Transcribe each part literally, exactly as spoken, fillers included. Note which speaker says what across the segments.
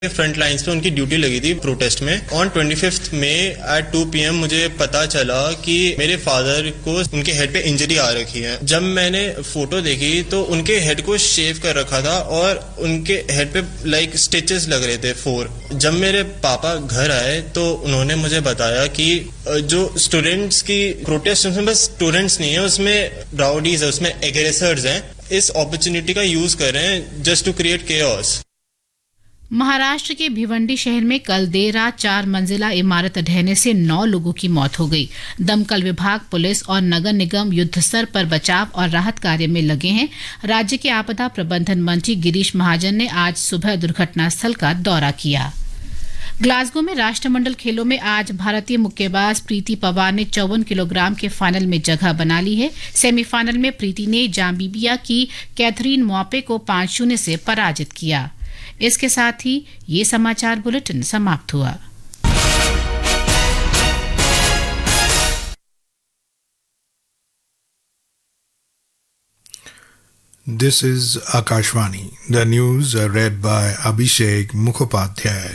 Speaker 1: Front lines पे उनकी duty लगी थी प्रोटेस्ट में। On twenty fifth May eight to P M मुझे पता चला कि मेरे फादर को उनके हेड पे इंजरी आ रखी है। जब मैंने फोटो देखी तो उनके हेड को शेव कर रखा था और उनके हेड पे लाइक स्टिचेस लग रहे थे फोर। जब मेरे पापा घर आए तो उन्होंने मुझे बताया कि जो स्टूडेंट्स की प्रोटेस्ट उसमें बस स्टूडेंट्स नहीं है, उसमें राउडीज है, उसमें एग्रेसर्स हैं, इस अपॉर्चुनिटी का यूज कर रहे हैं just to create chaos.
Speaker 2: Maharashtra के भिवंडी शहर में कल देर रात चार मंजिला इमारत ढहने से नौ लोगों की मौत हो गई। दमकल विभाग, पुलिस और नगर निगम युद्ध स्तर पर बचाव और राहत कार्य में लगे हैं। राज्य के आपदा प्रबंधन मंत्री गिरीश महाजन ने आज सुबह दुर्घटना स्थल का दौरा किया। ग्लासगो में राष्ट्रमंडल खेलों में आज भारतीय मुक्केबाज प्रीति पवार ने चौवन किलोग्राम के फाइनल में जगह बना ली है। सेमीफाइनल में प्रीति ने जाम्बिया की कैथरीन मोपे को पांच शून्य से पराजित किया। इसके साथ ही ये समाचार बुलेटिन समाप्त हुआ।
Speaker 3: This is Akashvani. The news are read by Abhishek Mukhopadhyay.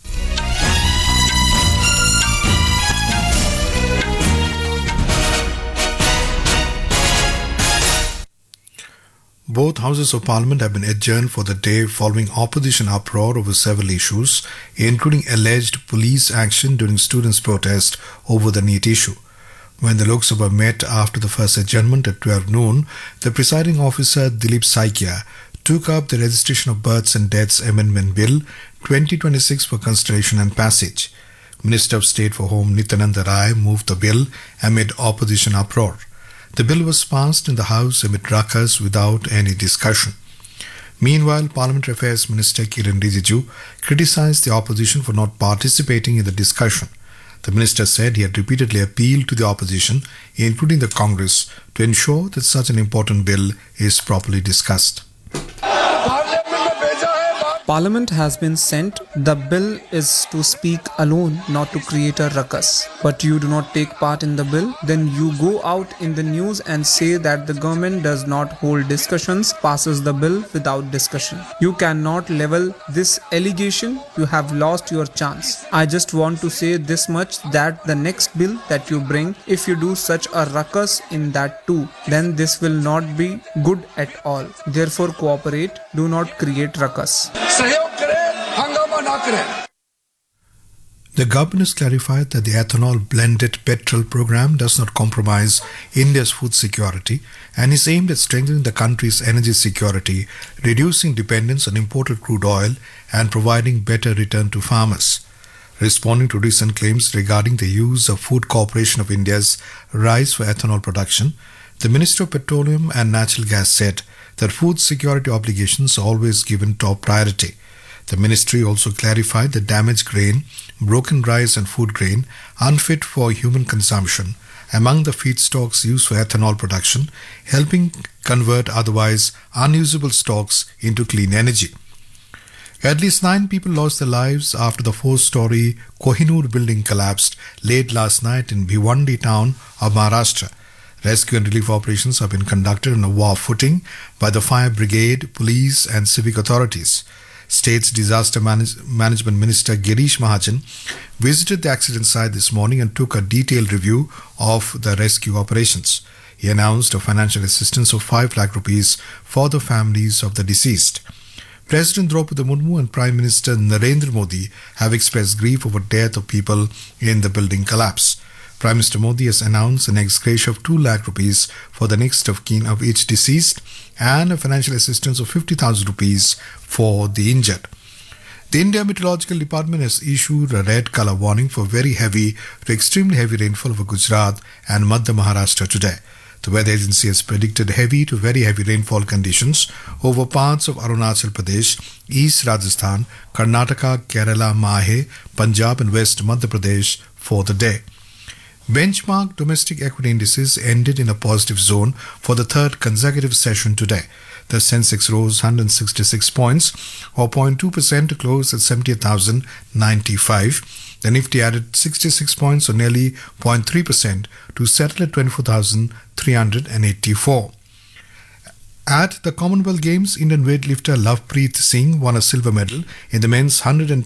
Speaker 3: Both houses of parliament have been adjourned for the day following opposition uproar over several issues, including alleged police action during students' protest over the NEET issue. When the Lok Sabha met after the first adjournment at twelve noon, the presiding officer Dilip Saikia took up the Registration of Births and Deaths Amendment Bill twenty twenty-six for consideration and passage. Minister of State for Home Nityananda Rai moved the bill amid opposition uproar. The bill was passed in the House amid ruckus without any discussion. Meanwhile, Parliamentary Affairs Minister Kiren Rijiju criticized the opposition for not participating in the discussion. The minister said he had repeatedly appealed to the opposition, including the Congress, to ensure that such an important bill is properly discussed.
Speaker 4: Parliament has been sent. The bill is to speak alone, not to create a ruckus. But you do not take part in the bill, then you go out in the news and say that the government does not hold discussions, passes the bill without discussion. You cannot level this allegation. You have lost your chance. I just want to say this much, that the next bill that you bring, if you do such a ruckus in that too, then this will not be good at all. Therefore, cooperate. Do not create ruckus.
Speaker 3: The government has clarified that the ethanol blended petrol program does not compromise India's food security and is aimed at strengthening the country's energy security, reducing dependence on imported crude oil and providing better return to farmers. Responding to recent claims regarding the use of Food Corporation of India's rice for ethanol production, the Minister of Petroleum and Natural Gas said that food security obligations are always given top priority. The ministry also clarified that damaged grain, broken rice and food grain unfit for human consumption among the feedstocks used for ethanol production, helping convert otherwise unusable stocks into clean energy. At least nine people lost their lives after the four-story Kohinoor building collapsed late last night in Bhiwandi town of Maharashtra. Rescue and relief operations have been conducted on a war footing by the fire brigade, police and civic authorities. State's Disaster Manage- Management Minister Girish Mahajan visited the accident site this morning and took a detailed review of the rescue operations. He announced a financial assistance of five lakh rupees for the families of the deceased. President Draupadi Murmu and Prime Minister Narendra Modi have expressed grief over death of people in the building collapse. Prime Minister Modi has announced an ex gratia of two lakh rupees for the next of kin of each deceased and a financial assistance of fifty thousand rupees for the injured. The India Meteorological Department has issued a red color warning for very heavy to extremely heavy rainfall over Gujarat and Madhya Maharashtra today. The weather agency has predicted heavy to very heavy rainfall conditions over parts of Arunachal Pradesh, East Rajasthan, Karnataka, Kerala, Mahe, Punjab and West Madhya Pradesh for the day. Benchmark domestic equity indices ended in a positive zone for the third consecutive session today. The Sensex rose one hundred sixty-six points, or zero point two percent, to close at seventy thousand ninety-five. The Nifty added sixty-six points, or nearly zero point three percent, to settle at twenty-four thousand three hundred eighty-four. At the Commonwealth Games, Indian weightlifter Lovepreet Singh won a silver medal in the men's one hundred